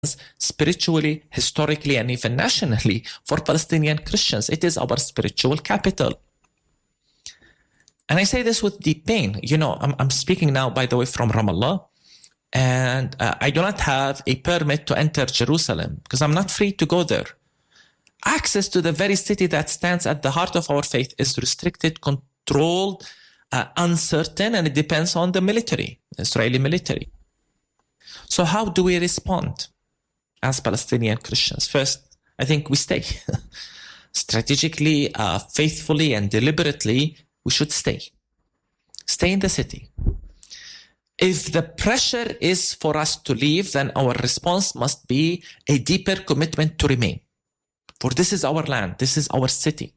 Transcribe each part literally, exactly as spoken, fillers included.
spiritually, historically, and even nationally for Palestinian Christians. It is our spiritual capital. And I say this with deep pain. You know, I'm, I'm speaking now, by the way, from Ramallah, and uh, I do not have a permit to enter Jerusalem because I'm not free to go there. Access to the very city that stands at the heart of our faith is restricted, controlled, uh, uncertain, and it depends on the military, the Israeli military. So how do we respond as Palestinian Christians? First, I think we stay. Strategically, uh, faithfully, and deliberately, we should stay. Stay in the city. If the pressure is for us to leave, then our response must be a deeper commitment to remain. For this is our land. This is our city.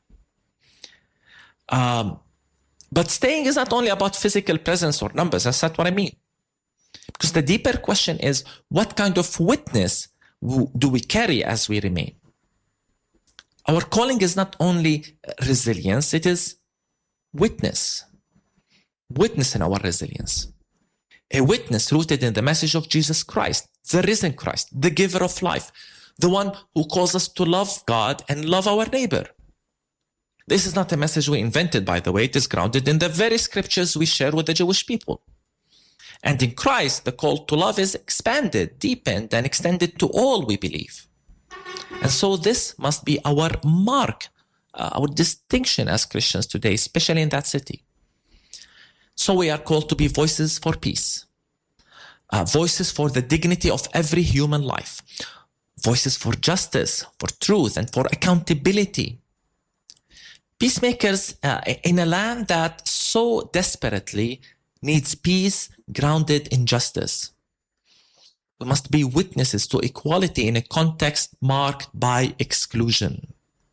Um, but staying is not only about physical presence or numbers. That's not what I mean. Because the deeper question is, what kind of witness do we carry as we remain? Our calling is not only resilience, it is witness. Witness in our resilience. A witness rooted in the message of Jesus Christ, the risen Christ, the giver of life, the one who calls us to love God and love our neighbor. This is not a message we invented, by the way. It is grounded in the very scriptures we share with the Jewish people. And in Christ, the call to love is expanded, deepened, and extended to all we believe. And so this must be our mark, uh, our distinction as Christians today, especially in that city. So we are called to be voices for peace, uh, voices for the dignity of every human life, voices for justice, for truth, and for accountability. Peacemakers uh, in a land that so desperately needs peace grounded in justice. We must be witnesses to equality in a context marked by exclusion.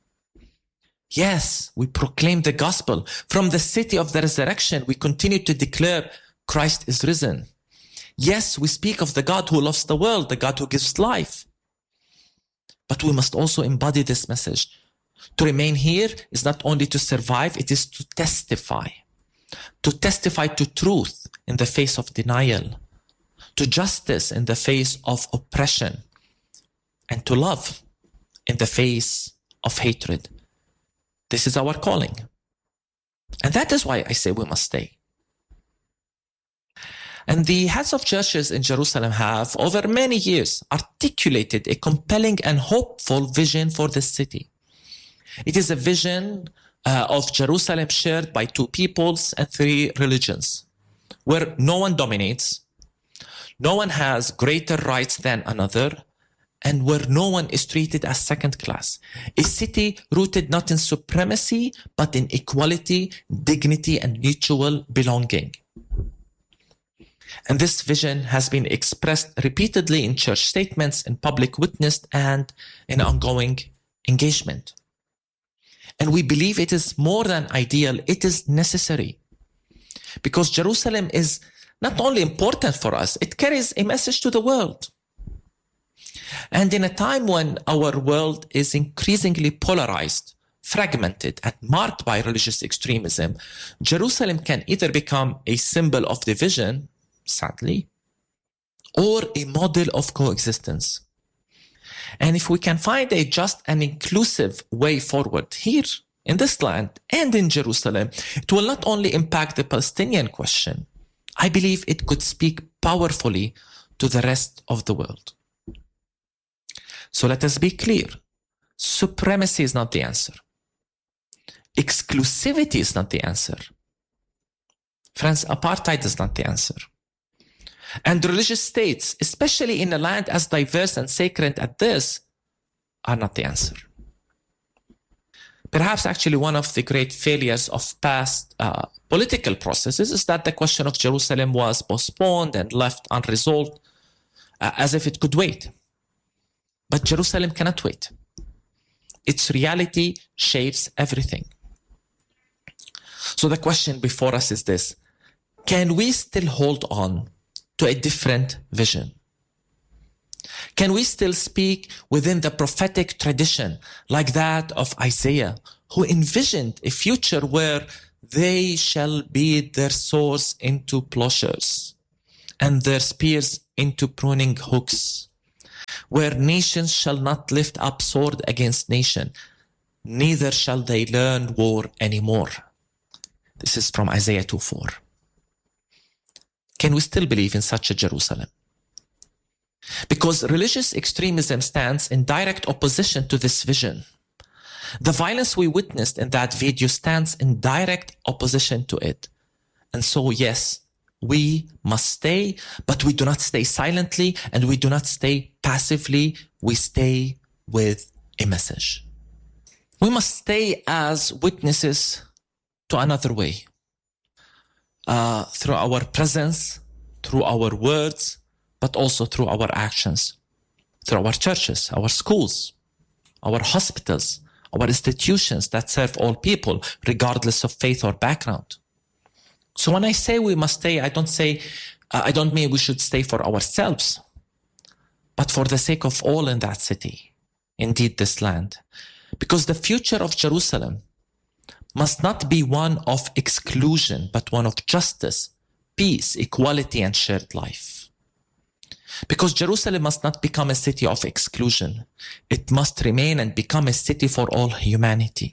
Yes, we proclaim the gospel. From the city of the resurrection, we continue to declare Christ is risen. Yes, we speak of the God who loves the world, the God who gives life. But we must also embody this message. To remain here is not only to survive, it is to testify. To testify to truth in the face of denial, to justice in the face of oppression, and to love in the face of hatred. This is our calling. And that is why I say we must stay. And the heads of churches in Jerusalem have, over many years, articulated a compelling and hopeful vision for this city. It is a vision uh, of Jerusalem shared by two peoples and three religions, where no one dominates, no one has greater rights than another, and where no one is treated as second class. A city rooted not in supremacy, but in equality, dignity, and mutual belonging. And this vision has been expressed repeatedly in church statements, in public witness, and in ongoing engagement. And we believe it is more than ideal, it is necessary. Because Jerusalem is not only important for us, it carries a message to the world. And in a time when our world is increasingly polarized, fragmented, and marked by religious extremism, Jerusalem can either become a symbol of division, sadly, or a model of coexistence. And if we can find a just and inclusive way forward here in this land and in Jerusalem, it will not only impact the Palestinian question, I believe it could speak powerfully to the rest of the world. So let us be clear. Supremacy is not the answer. Exclusivity is not the answer. Friends, apartheid is not the answer. And religious states, especially in a land as diverse and sacred as this, are not the answer. Perhaps actually one of the great failures of past uh, political processes is that the question of Jerusalem was postponed and left unresolved uh, as if it could wait. But Jerusalem cannot wait. Its reality shapes everything. So the question before us is this: can we still hold on to a different vision? Can we still speak within the prophetic tradition like that of Isaiah, who envisioned a future where they shall beat their swords into plowshares and their spears into pruning hooks? where nations shall not lift up sword against nation, neither shall they learn war anymore. This is from Isaiah two four. Can we still believe in such a Jerusalem? Because religious extremism stands in direct opposition to this vision. The violence we witnessed in that video stands in direct opposition to it. And so, yes, we must stay, but we do not stay silently and we do not stay passively. We stay with a message. We must stay as witnesses to another way. Uh, through our presence, through our words, but also through our actions, through our churches, our schools, our hospitals, our institutions that serve all people, regardless of faith or background. So when I say we must stay, I don't say, uh, I don't mean we should stay for ourselves, but for the sake of all in that city, indeed this land. Because the future of Jerusalem must not be one of exclusion, but one of justice, peace, equality, and shared life. Because Jerusalem must not become a city of exclusion. It must remain and become a city for all humanity.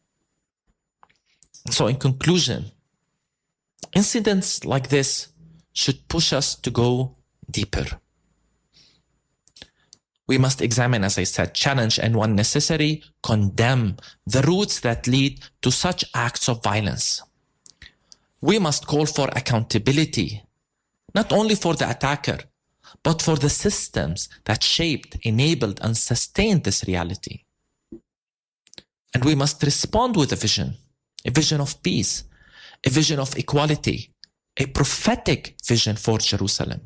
So in conclusion, incidents like this should push us to go deeper. We must examine, as I said, challenge, and when necessary, condemn the roots that lead to such acts of violence. We must call for accountability, not only for the attacker, but for the systems that shaped, enabled, and sustained this reality. And we must respond with a vision, a vision of peace, a vision of equality, a prophetic vision for Jerusalem.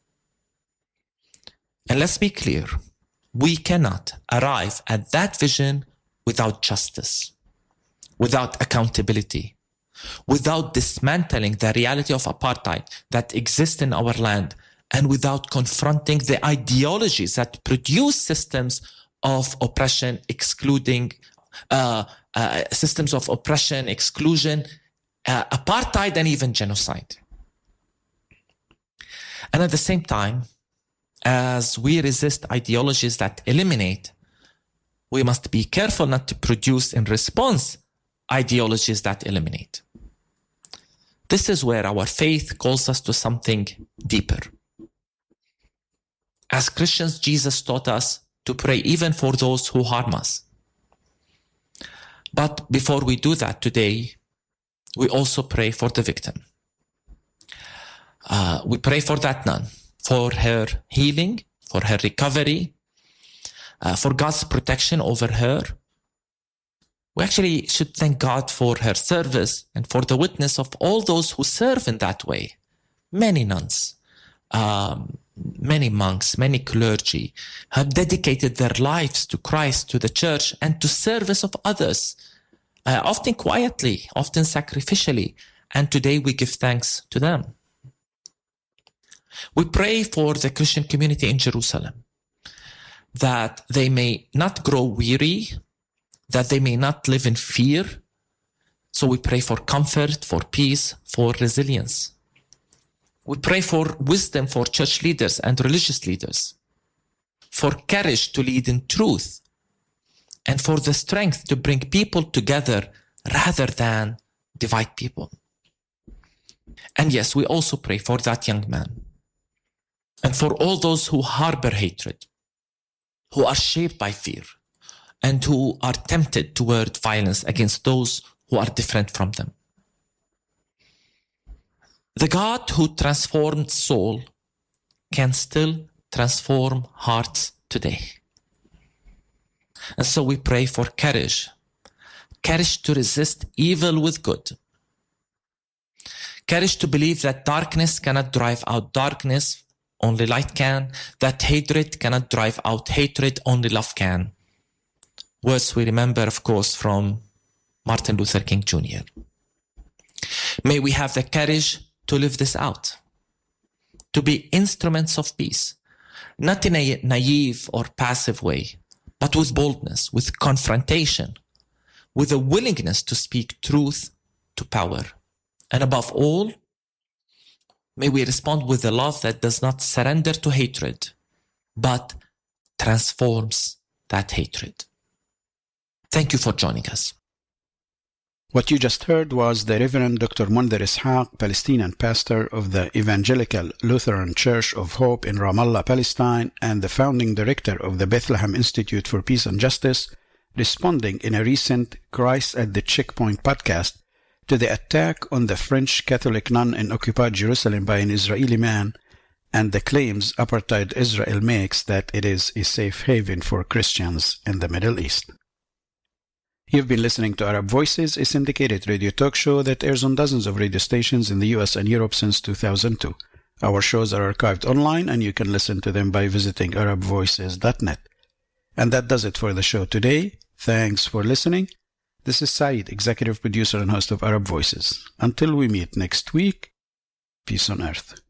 And let's be clear, we cannot arrive at that vision without justice, without accountability, without dismantling the reality of apartheid that exists in our land, and without confronting the ideologies that produce systems of oppression, excluding, uh, uh, systems of oppression, exclusion, uh, apartheid, and even genocide. And at the same time, as we resist ideologies that eliminate, we must be careful not to produce in response ideologies that eliminate. This is where our faith calls us to something deeper. As Christians, Jesus taught us to pray even for those who harm us. But before we do that today, we also pray for the victim. Uh, we pray for that nun, for her healing, for her recovery, uh, for God's protection over her. We actually should thank God for her service and for the witness of all those who serve in that way. Many nuns, um, many monks, many clergy have dedicated their lives to Christ, to the church, and to service of others, uh, often quietly, often sacrificially. And today we give thanks to them. We pray for the Christian community in Jerusalem, that they may not grow weary, that they may not live in fear. So we pray for comfort, for peace, for resilience. We pray for wisdom for church leaders and religious leaders, for courage to lead in truth, and for the strength to bring people together rather than divide people. And yes, we also pray for that young man, and for all those who harbor hatred, who are shaped by fear, and who are tempted toward violence against those who are different from them. The God who transformed soul can still transform hearts today. And so we pray for courage, courage to resist evil with good, courage to believe that darkness cannot drive out darkness, only light can, that hatred cannot drive out hatred, only love can. Words we remember, of course, from Martin Luther King Junior May we have the courage to live this out, to be instruments of peace, not in a naive or passive way, but with boldness, with confrontation, with a willingness to speak truth to power. And above all, may we respond with a love that does not surrender to hatred, but transforms that hatred. Thank you for joining us. What you just heard was the Reverend Doctor Mundhir Ishaq, Palestinian pastor of the Evangelical Lutheran Church of Hope in Ramallah, Palestine, and the founding director of the Bethlehem Institute for Peace and Justice, responding in a recent Christ at the Checkpoint podcast to the attack on the French Catholic nun in occupied Jerusalem by an Israeli man and the claims apartheid Israel makes that it is a safe haven for Christians in the Middle East. You've been listening to Arab Voices, a syndicated radio talk show that airs on dozens of radio stations in the U S and Europe since two thousand two. Our shows are archived online, and you can listen to them by visiting arab voices dot net. And that does it for the show today. Thanks for listening. This is Saeed, executive producer and host of Arab Voices. Until we meet next week, peace on earth.